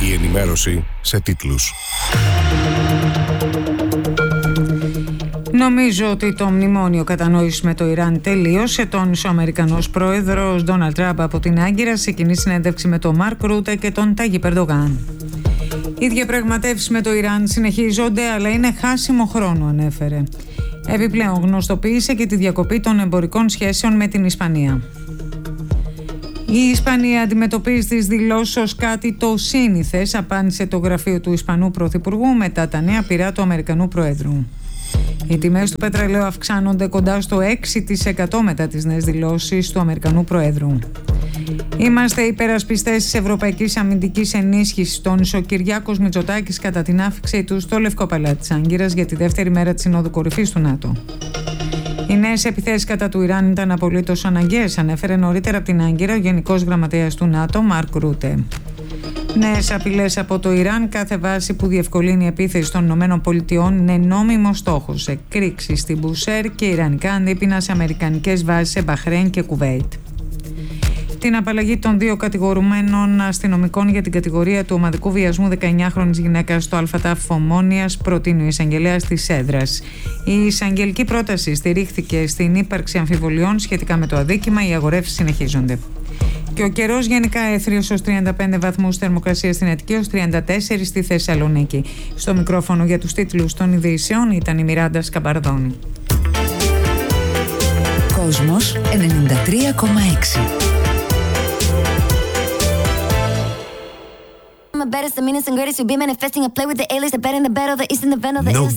Η ενημέρωση σε τίτλους. Νομίζω ότι το μνημόνιο κατανόησης με το Ιράν τελείωσε, τόνισε ο Αμερικανός πρόεδρος Ντόναλντ Τραμπ από την Άγκυρα σε κοινή συνέντευξη με τον Μάρκ Ρούτε και τον Ταγιπ Ερντογάν. Οι διαπραγματεύσεις με το Ιράν συνεχίζονται, αλλά είναι χάσιμο χρόνο, ανέφερε. Επιπλέον γνωστοποίησε και τη διακοπή των εμπορικών σχέσεων με την Ισπανία. Η Ισπανία αντιμετωπίζει τις δηλώσεις ως κάτι το σύνηθες, απάντησε το γραφείο του Ισπανού Πρωθυπουργού μετά τα νέα πειρά του Αμερικανού Προέδρου. Οι τιμές του πετρελαίου αυξάνονται κοντά στο 6% μετά τις νέες δηλώσεις του Αμερικανού Προέδρου. Είμαστε υπερασπιστές της Ευρωπαϊκής Αμυντικής Ενίσχυσης, τόνισε ο Κυριάκος Μητσοτάκης κατά την άφιξή του στο Λευκό Παλάτι της Άγκυρας για τη δεύτερη μέρα της Συνόδου Κορυφής του ΝΑΤΟ. Οι νέες επιθέσεις κατά του Ιράν ήταν απολύτως αναγκαίες, ανέφερε νωρίτερα από την Άγκυρα ο Γενικός Γραμματέας του ΝΑΤΟ, Μάρκ Ρούτε. Νέες απειλές από το Ιράν, κάθε βάση που διευκολύνει η επίθεση των ΗΠΑ είναι νόμιμο στόχος. Εκρήξεις στην Μπουσέρ και ιρανικά αντίπεινα σε αμερικανικές βάσεις σε Μπαχρέιν και Κουβέιτ. Την απαλλαγή των δύο κατηγορουμένων αστυνομικών για την κατηγορία του ομαδικού βιασμού 19χρονης γυναίκας στο ΑΛΦΑΤΑΦ Ομόνοιας προτείνει ο εισαγγελέας της έδρας. Η εισαγγελική πρόταση στηρίχθηκε στην ύπαρξη αμφιβολιών σχετικά με το αδίκημα. Οι αγορεύσεις συνεχίζονται. Και ο καιρός γενικά έθριος ως 35 βαθμούς θερμοκρασία στην Αττική, ως 34 στη Θεσσαλονίκη. Στο μικρόφωνο για τους τίτλους των ειδήσεων ήταν η Μιράντα Σκαμπαρδόνη. Κόσμος 93,6. I'm the baddest, the meanest and greatest. You be manifesting a play with the alias, the bad and the battle, the east and the venom, the